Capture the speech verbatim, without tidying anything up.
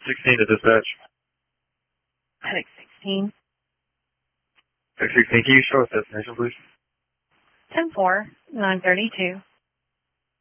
sixteen to dispatch. Headache sixteen. Headache sixteen, can you show us destination, please? ten four, nine thirty-two.